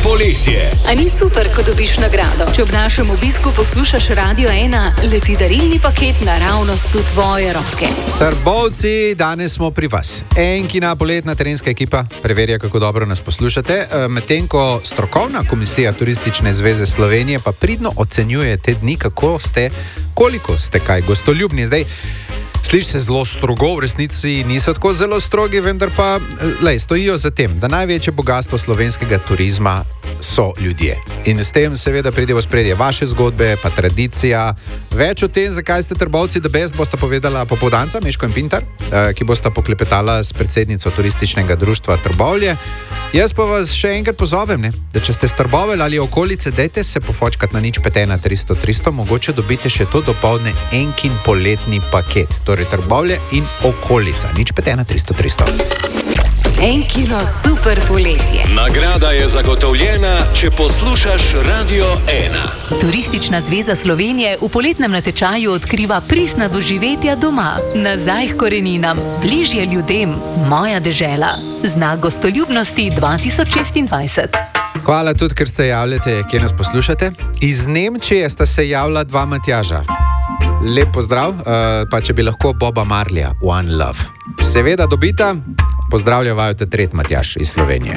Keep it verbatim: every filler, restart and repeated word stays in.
poletje. A ni super, ko dobiš nagrado? Če ob našem obisku poslušaš Radio ena, leti darilni paket naravnost v tvoje roke. Trbovci, danes smo pri vas. Enkina poletna terenska ekipa preverja, kako dobro nas poslušate, medtem ko strokovna komisija Turistične zveze Slovenije pa pridno ocenjuje te dni, kako ste, koliko ste kaj gostoljubni. Zdaj, sliši se zelo strogo, v resnici niso tako zelo strogi, vendar pa lej, stojijo za tem, da največje bogatstvo slovenskega turizma so ljudje. In s tem seveda pride v ospredje vaše zgodbe, pa tradicija. Več o tem, zakaj ste Trbovci the best, bosta povedala popoldanca Meško in Pintar, ki bosta poklepetala s predsednico Turističnega društva Trbovlje. Jaz pa vas še enkrat pozovem, ne, da če ste s Trbovelj ali okolice, dajte se pofočkat na nič pet ena tristo tristo, mogoče dobite še to dopoldne enkin poletni paket. Torej Trbovlje in okolica. nič pet ena tristo tristo. Enkino super poletje. Nagrada je zagotovljena, če poslušaš Radio ena. Turistična zveza Slovenije v poletnem natečaju odkriva pristna doživetja doma. Nazaj k koreninam, bližje ljudem, moja dežela. Znak gostoljubnosti dva tisoč šestindvajset. Hvala tudi, ker ste javljate, kje nas poslušate. Iz Nemčije sta se javila dva Matjaža. Lep pozdrav, pa če bi lahko Boba Marleya, One Love. Seveda dobita, pozdravlja vaju te tret Matjaž iz Slovenije.